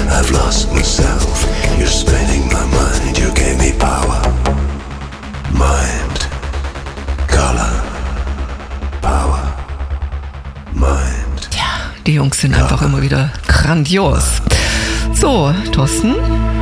I've lost myself. You're spinning my mind. You gave me power. Mind. Color. Power. Mind. Ja, die Jungs sind einfach immer wieder grandios. So, Thorsten?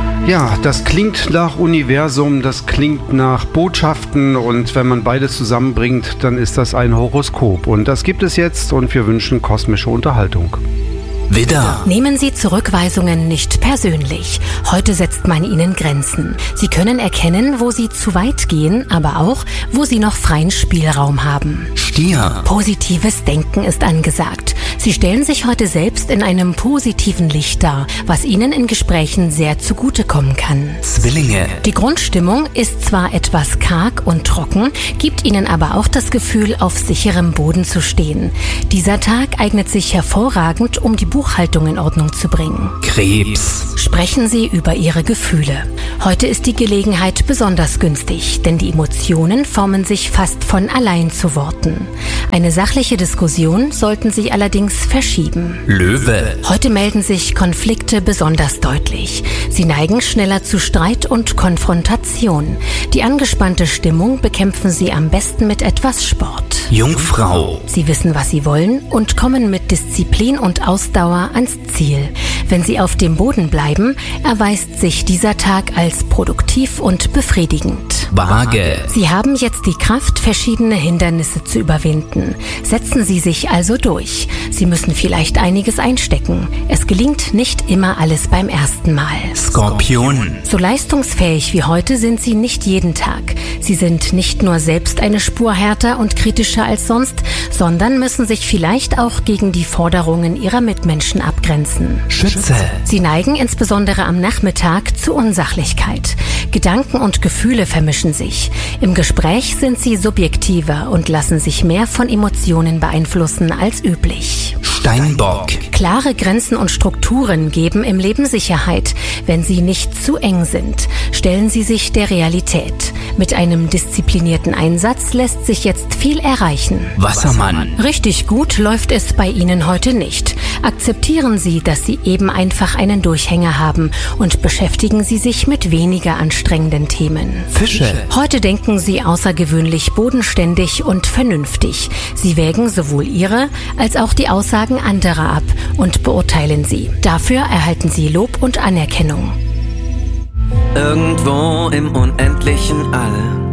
Ja, das klingt nach Universum, das klingt nach Botschaften und wenn man beides zusammenbringt, dann ist das ein Horoskop. Und das gibt es jetzt und wir wünschen kosmische Unterhaltung. Widder. Nehmen Sie Zurückweisungen nicht persönlich. Heute setzt man ihnen Grenzen. Sie können erkennen, wo Sie zu weit gehen, aber auch, wo Sie noch freien Spielraum haben. Stier. Positives Denken ist angesagt. Sie stellen sich heute selbst in einem positiven Licht dar, was Ihnen in Gesprächen sehr zugutekommen kann. Zwillinge. Die Grundstimmung ist zwar etwas karg und trocken, gibt Ihnen aber auch das Gefühl, auf sicherem Boden zu stehen. Dieser Tag eignet sich hervorragend, um die Buchhaltung in Ordnung zu bringen. Krebs. Sprechen Sie über Ihre Gefühle. Heute ist die Gelegenheit besonders günstig, denn die Emotionen formen sich fast von allein zu Worten. Eine sachliche Diskussion sollten Sie allerdings verschieben. Löwe. Heute melden sich Konflikte besonders deutlich. Sie neigen schneller zu Streit und Konfrontation. Die angespannte Stimmung bekämpfen Sie am besten mit etwas Sport. Jungfrau. Sie wissen, was Sie wollen und kommen mit Disziplin und Ausdauer ans Ziel. Wenn Sie auf dem Boden bleiben, erweist sich dieser Tag als produktiv und befriedigend. Waage. Sie haben jetzt die Kraft, verschiedene Hindernisse zu überwinden. Setzen Sie sich also durch. Sie müssen vielleicht einiges einstecken. Es gelingt nicht immer alles beim ersten Mal. Skorpion. So leistungsfähig wie heute sind Sie nicht jeden Tag. Sie sind nicht nur selbst eine Spur härter und kritischer als sonst, sondern müssen sich vielleicht auch gegen die Forderungen Ihrer Mitmenschen abgrenzen. Schütze. Sie neigen insbesondere am Nachmittag zu Unsachlichkeit. Gedanken und Gefühle vermischen sich. Im Gespräch sind Sie subjektiver und lassen sich mehr von Emotionen beeinflussen als üblich. Steinbock. Klare Grenzen und Strukturen geben im Leben Sicherheit. Wenn sie nicht zu eng sind, stellen Sie sich der Realität. Mit einem disziplinierten Einsatz lässt sich jetzt viel erreichen. Wassermann. Richtig gut läuft es bei Ihnen heute nicht. Akzeptieren Sie, dass Sie eben einfach einen Durchhänger haben und beschäftigen Sie sich mit weniger anstrengenden Themen. Fische. Heute denken Sie außergewöhnlich bodenständig und vernünftig. Sie wägen sowohl Ihre als auch die Aussagen anderer ab und beurteilen sie. Dafür erhalten Sie Lob und Anerkennung. Irgendwo im unendlichen All